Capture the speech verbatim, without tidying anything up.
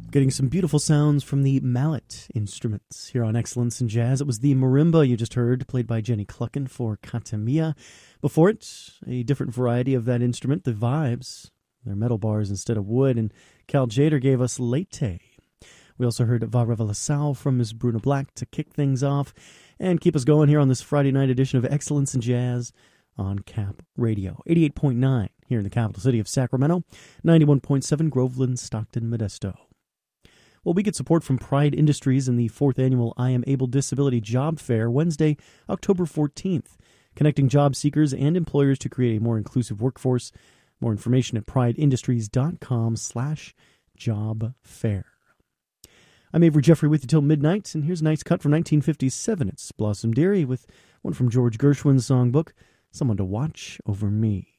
Getting some beautiful sounds from the mallet instruments here on Excellence in Jazz. It was the marimba you just heard, played by Jenny Clucken for Katamia. Before it, a different variety of that instrument, the Vibes. They're metal bars instead of wood, and Cal Jader gave us Lete. We also heard Va Revelação from Miss Bruna Black to kick things off and keep us going here on this Friday night edition of Excellence in Jazz on Cap Radio. eighty-eight point nine here in the capital city of Sacramento, ninety-one point seven Groveland, Stockton, Modesto. Well, we get support from Pride Industries in the fourth annual I Am Able Disability Job Fair, Wednesday, October fourteenth, connecting job seekers and employers to create a more inclusive workforce. More information at prideindustries.com slash job fair. I'm Avery Jeffrey with you till midnight, and here's a nice cut from nineteen fifty-seven. It's Blossom Dearie with one from George Gershwin's songbook, Someone to Watch Over Me.